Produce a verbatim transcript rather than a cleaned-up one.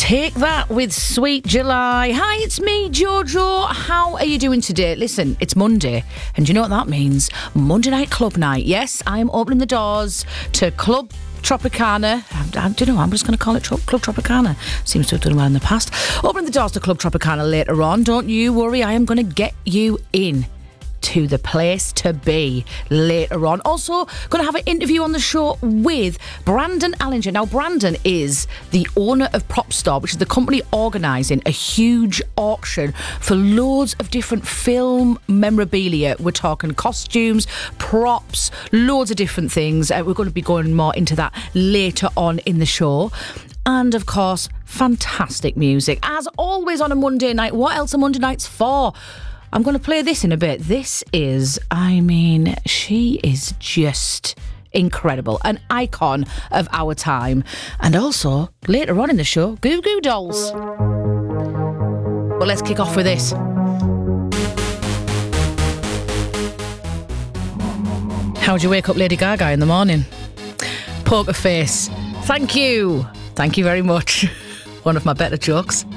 Take that with Sweet July. Hi, it's me, Jojo. How are you doing today? Listen, it's Monday, and do you know what that means? Monday night club night. Yes, I'm opening the doors to Club Tropicana. I, I don't know, I'm just going to call it Club Tropicana. Seems to have done well in the past. Opening the doors to Club Tropicana later on. Don't you worry, I am going to get you in to the place to be later on. Also, going to have an interview on the show with Brandon Allinger. Now, Brandon is the owner of PropStore, which is the company organising a huge auction for loads of different film memorabilia. We're talking costumes, props, loads of different things. Uh, we're going to be going more into that later on in the show. And, of course, fantastic music. As always on a Monday night. What else are Monday nights for? I'm going to play this in a bit. This is, I mean, she is just incredible. An icon of our time. And also, later on in the show, Goo Goo Dolls. But let's kick off with this. How'd you wake up Lady Gaga in the morning? Poker face. Thank you. Thank you very much. One of my better jokes.